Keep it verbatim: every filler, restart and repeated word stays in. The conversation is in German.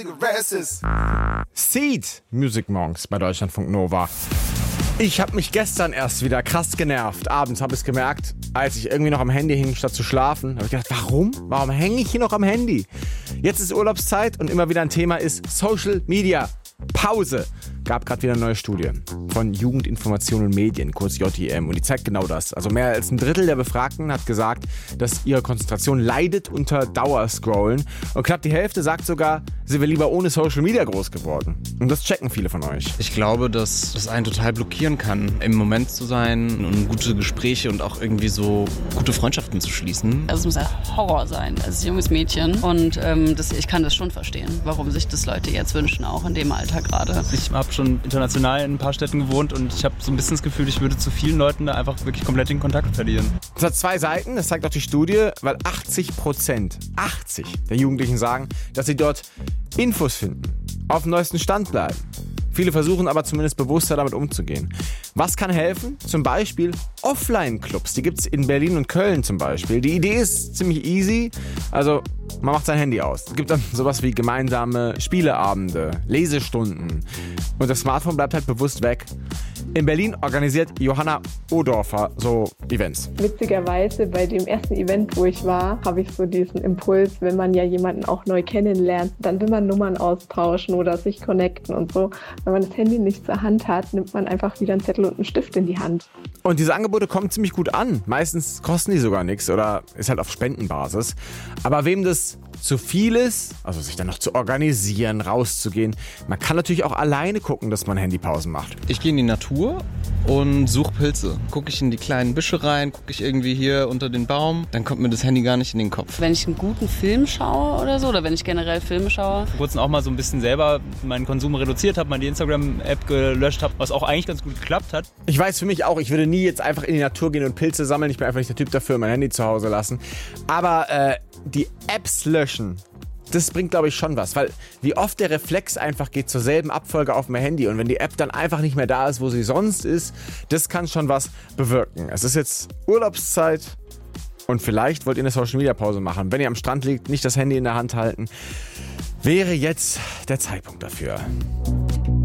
Seed, Music Monks bei Deutschlandfunk Nova. Ich habe mich gestern erst wieder krass genervt. Abends habe ich es gemerkt, als ich irgendwie noch am Handy hing, statt zu schlafen. Habe ich gedacht, warum? Warum hänge ich hier noch am Handy? Jetzt ist Urlaubszeit und immer wieder ein Thema ist Social Media. Pause. Gab gerade wieder eine neue Studie von Jugendinformation und Medien, kurz J I M. Und die zeigt genau das. Also mehr als ein Drittel der Befragten hat gesagt, dass ihre Konzentration leidet unter Dauerscrollen. Und knapp die Hälfte sagt sogar, sie wäre lieber ohne Social Media groß geworden. Und das checken viele von euch. Ich glaube, dass das einen total blockieren kann, im Moment zu sein und gute Gespräche und auch irgendwie so gute Freundschaften zu schließen. Also es muss ja Horror sein als junges Mädchen. Und ähm, das, ich kann das schon verstehen, warum sich das Leute jetzt wünschen, auch in dem Alter gerade. Ich habe schon international in ein paar Städten gewohnt und ich habe so ein bisschen das Gefühl, ich würde zu vielen Leuten da einfach wirklich komplett den Kontakt verlieren. Das hat zwei Seiten, das zeigt auch die Studie, weil achtzig Prozent, achtzig der Jugendlichen sagen, dass sie dort Infos finden, auf dem neuesten Stand bleiben. Viele versuchen aber zumindest bewusster damit umzugehen. Was kann helfen? Zum Beispiel Offline-Clubs. Die gibt es in Berlin und Köln zum Beispiel. Die Idee ist ziemlich easy. Also man macht sein Handy aus. Es gibt dann sowas wie gemeinsame Spieleabende, Lesestunden. Und das Smartphone bleibt halt bewusst weg. In Berlin organisiert Johanna Odorfer so Events. Witzigerweise bei dem ersten Event, wo ich war, habe ich so diesen Impuls, wenn man ja jemanden auch neu kennenlernt, dann will man Nummern austauschen oder sich connecten und so. Wenn man das Handy nicht zur Hand hat, nimmt man einfach wieder einen Zettel und einen Stift in die Hand. Und diese Angebote kommen ziemlich gut an. Meistens kosten die sogar nichts oder ist halt auf Spendenbasis. Aber wem das zu viel ist, also sich dann noch zu organisieren, rauszugehen, man kann natürlich auch alleine gucken, dass man Handypausen macht. Ich gehe in die Natur und suche Pilze. Gucke ich in die kleinen Büsche rein, gucke ich irgendwie hier unter den Baum, dann kommt mir das Handy gar nicht in den Kopf. Wenn ich einen guten Film schaue oder so, oder wenn ich generell Filme schaue. Vor kurzem auch mal so ein bisschen selber meinen Konsum reduziert habe, mal die Instagram-App gelöscht habe, was auch eigentlich ganz gut geklappt hat. Ich weiß für mich auch, ich würde nie jetzt einfach in die Natur gehen und Pilze sammeln. Ich bin einfach nicht der Typ dafür, mein Handy zu Hause lassen. Aber äh, die Apps löschen, das bringt, glaube ich, schon was. Weil wie oft der Reflex einfach geht zur selben Abfolge auf mein Handy. Und wenn die App dann einfach nicht mehr da ist, wo sie sonst ist, das kann schon was bewirken. Es ist jetzt Urlaubszeit und vielleicht wollt ihr eine Social-Media-Pause machen. Wenn ihr am Strand liegt, nicht das Handy in der Hand halten, wäre jetzt der Zeitpunkt dafür.